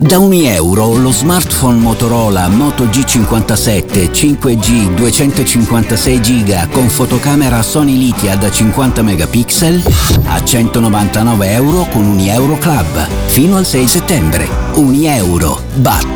Da €1 lo smartphone Motorola Moto G57 5G 256 GB con fotocamera Sony Lithia da 50 megapixel a €199 con Unieuro Club fino al 6 settembre. Unieuro,